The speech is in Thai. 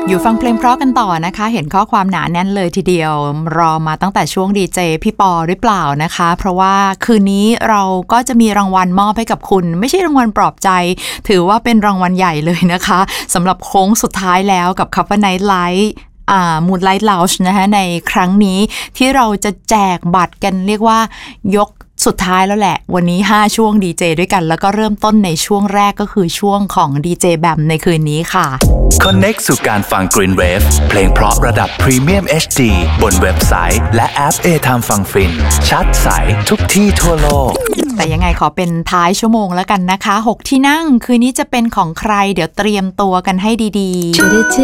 อยู่ฟังเพลงเพราะกันต่อนะคะเห็นข้อความหนาแน่นเลยทีเดียวรอมาตั้งแต่ช่วงดีเจพี่ปอหรือเปล่านะคะเพราะว่าคืนนี้เราก็จะมีรางวัลมอบให้กับคุณไม่ใช่รางวัลปลอบใจถือว่าเป็นรางวัลใหญ่เลยนะคะสำหรับโค้งสุดท้ายแล้วกับ Cover Night Light Moonlight Lounge นะคะในครั้งนี้ที่เราจะแจกบัตรกันเรียกว่ายกสุดท้ายแล้วแหละวันนี้5ช่วงดีเจด้วยกันแล้วก็เริ่มต้นในช่วงแรกก็คือช่วงของดีเจแบมในคืนนี้ค่ะ Connect สู่การฟัง Green Wave เพลงเพราะระดับ Premium HD บนเว็บไซต์และแอป A-Time ฟังฟินชัดใสทุกที่ทั่วโลกแต่ยังไงขอเป็นท้ายชั่วโมงแล้วกันนะคะ6ที่นั่งคืนนี้จะเป็นของใครเดี๋ยวเตรียมตัวกันให้ดีๆ